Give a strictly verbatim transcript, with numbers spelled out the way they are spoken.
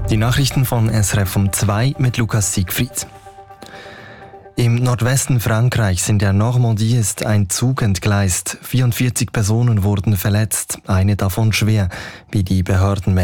Die Nachrichten von S R F um zwei mit Lukas Siegfried. Im Nordwesten Frankreichs in der Normandie ist ein Zug entgleist. vierundvierzig Personen wurden verletzt, eine davon schwer, wie die Behörden melden.